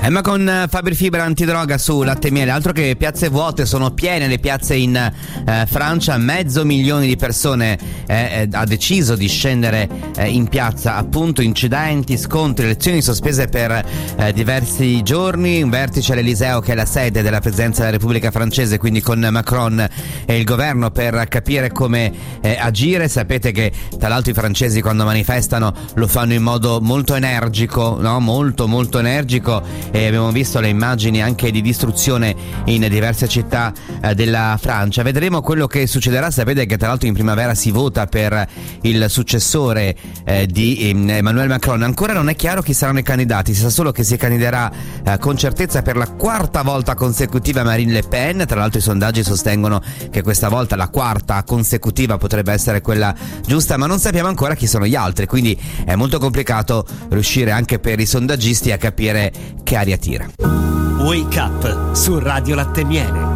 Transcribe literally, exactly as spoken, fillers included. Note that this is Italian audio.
Emma con Fabri Fibra antidroga su Latte e Miele. Altro che piazze vuote, sono piene le piazze in eh, Francia. Mezzo milione di persone eh, ha deciso di scendere eh, in piazza. Appunto, incidenti, scontri, lezioni sospese per eh, diversi giorni. Un vertice all'Eliseo, che è la sede della Presidenza della Repubblica francese, quindi con Macron e il governo, per capire come eh, agire. Sapete che tra l'altro i francesi, quando manifestano, lo fanno in modo molto energico, no? Molto molto energico. E abbiamo visto le immagini anche di distruzione in diverse città eh, della Francia. Vedremo quello che succederà. Sapete che tra l'altro in primavera si vota per il successore eh, di eh, Emmanuel Macron. Ancora non è chiaro chi saranno i candidati, si sa solo che si candiderà eh, con certezza per la quarta volta consecutiva Marine Le Pen. Tra l'altro i sondaggi sostengono che questa volta la quarta consecutiva potrebbe essere quella giusta, ma non sappiamo ancora chi sono gli altri, quindi è molto complicato riuscire anche per i sondaggisti a capire che aria tira. Wake Up su Radio Latte e Miele.